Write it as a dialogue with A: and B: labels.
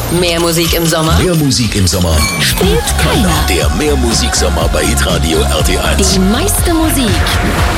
A: Mehr Musik im Sommer?
B: Mehr Musik im Sommer
A: Spielt keiner.
B: Der Mehrmusiksommer bei Hitradio RT1.
A: Die meiste Musik